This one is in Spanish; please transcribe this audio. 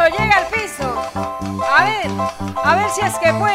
llega al piso. A ver si es que puede.